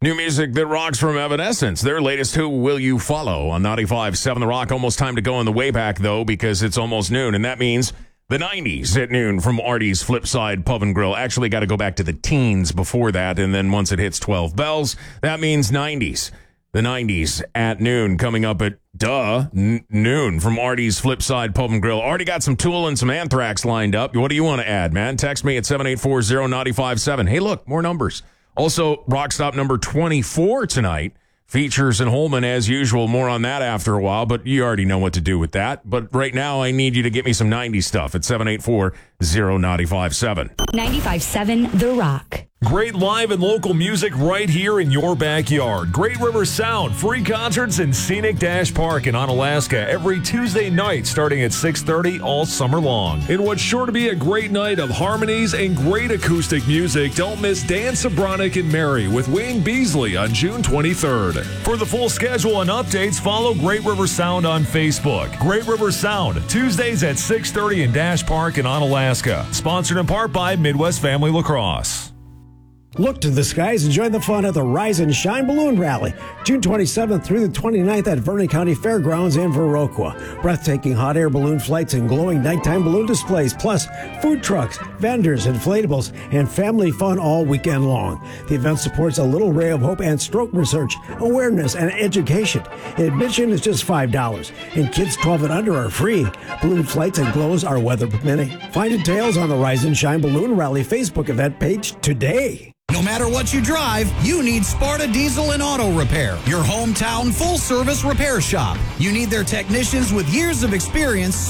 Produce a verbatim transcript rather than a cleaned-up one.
New music that rocks from Evanescence. Their latest Who Will You Follow on ninety-five point seven The Rock. Almost time to go on the way back, though, because it's almost noon, and that means the nineties at noon from Artie's Flipside Pub and Grill. Actually got to go back to the teens before that, and then once it hits twelve bells, that means nineties. The nineties at noon coming up at, duh, n- noon from Artie's Flipside Pub and Grill. Already got some Tool and some Anthrax lined up. What do you want to add, man? Text me at seven eight four zero nine five seven. Hey, look, more numbers. Also, Rock Stop number twenty-four tonight features in Holman as usual. More on that after a while, but you already know what to do with that. But right now, I need you to get me some nineties stuff at seven eight four zero nine five seven. ninety-five point seven The Rock. Great live and local music right here in your backyard. Great River Sound, free concerts in Scenic Dash Park in Onalaska every Tuesday night starting at six thirty all summer long. In what's sure to be a great night of harmonies and great acoustic music, don't miss Dan Sobronic and Mary with Wayne Beasley on June twenty-third. For the full schedule and updates, follow Great River Sound on Facebook. Great River Sound, Tuesdays at six thirty in Dash Park in Onalaska. Sponsored in part by Midwest Family Lacrosse. Look to the skies and join the fun at the Rise and Shine Balloon Rally, June twenty-seventh through the twenty-ninth at Vernon County Fairgrounds in Viroqua. Breathtaking hot air balloon flights and glowing nighttime balloon displays, plus food trucks, vendors, inflatables, and family fun all weekend long. The event supports a Little Ray of Hope and stroke research, awareness, and education. Admission is just five dollars, and kids twelve and under are free. Balloon flights and glows are weather permitting. Find details on the Rise and Shine Balloon Rally Facebook event page today. No matter what you drive, you need Sparta Diesel and Auto Repair, your hometown full-service repair shop. You need their technicians with years of experience